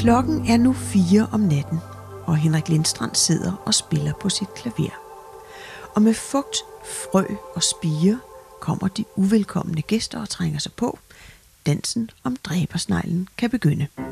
Klokken er nu 4 om natten, og Henrik Lindstrand sidder og spiller på sit klaver. Og med fugt, frø og spire kommer de uvelkomne gæster og trænger sig på. Dansen om dræbersneglen kan begynde.